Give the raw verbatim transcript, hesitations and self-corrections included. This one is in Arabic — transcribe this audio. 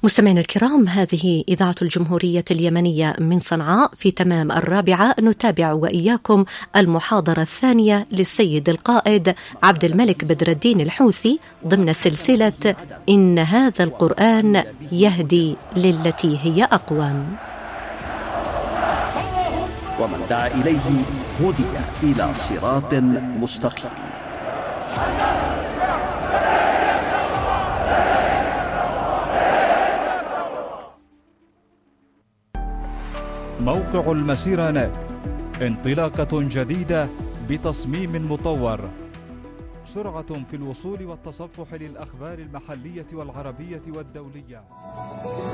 مستمعينا الكرام، هذه إذاعة الجمهورية اليمنية من صنعاء. في تمام الرابعة نتابع وإياكم المحاضرة الثانية للسيد القائد عبد الملك بدر الدين الحوثي ضمن سلسلة إن هذا القرآن يهدي للتي هي أقوم. ومن دعا إليه هدي إلى صراط مستقيم. موقع المسيرة نت، انطلاقة جديدة بتصميم مطور، سرعة في الوصول والتصفح للأخبار المحلية والعربية والدولية.